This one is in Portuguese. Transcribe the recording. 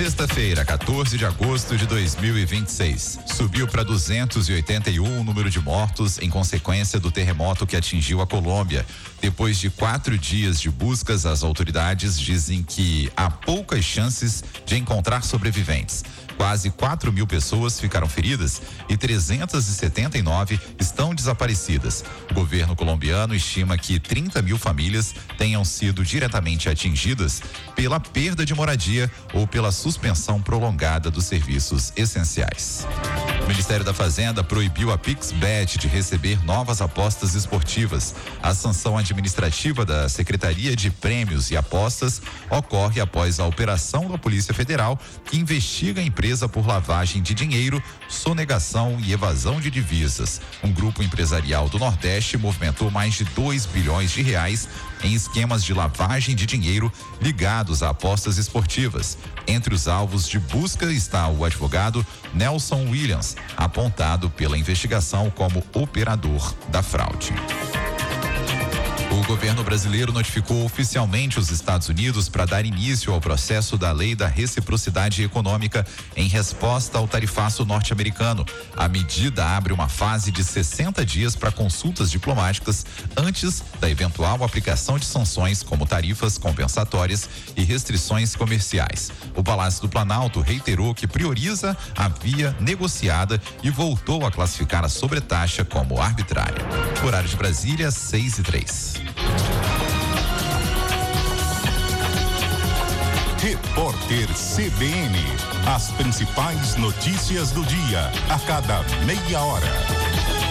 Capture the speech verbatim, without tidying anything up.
Sexta-feira, quatorze de agosto de dois mil e vinte e seis. Subiu para duzentos e oitenta e um o número de mortos em consequência do terremoto que atingiu a Colômbia. Depois de quatro dias de buscas, as autoridades dizem que há poucas chances de encontrar sobreviventes. Quase quatro mil pessoas ficaram feridas e trezentas e setenta e nove estão desaparecidas. O governo colombiano estima que trinta mil famílias tenham sido diretamente atingidas pela perda de moradia ou pela suspensão prolongada dos serviços essenciais. O Ministério da Fazenda proibiu a PixBet de receber novas apostas esportivas. A sanção administrativa da Secretaria de Prêmios e Apostas ocorre após a operação da Polícia Federal, que investiga a empresa por lavagem de dinheiro, sonegação e evasão de divisas. Um grupo empresarial do Nordeste movimentou mais de dois bilhões de reais em esquemas de lavagem de dinheiro ligados a apostas esportivas. Entre os alvos de busca está o advogado Nelson Williams, apontado pela investigação como operador da fraude. O governo brasileiro notificou oficialmente os Estados Unidos para dar início ao processo da Lei da Reciprocidade Econômica em resposta ao tarifaço norte-americano. A medida abre uma fase de sessenta dias para consultas diplomáticas antes da eventual aplicação de sanções como tarifas compensatórias e restrições comerciais. O Palácio do Planalto reiterou que prioriza a via negociada e voltou a classificar a sobretaxa como arbitrária. Horário de Brasília, seis e três. Repórter C B N. As principais notícias do dia, a cada meia hora.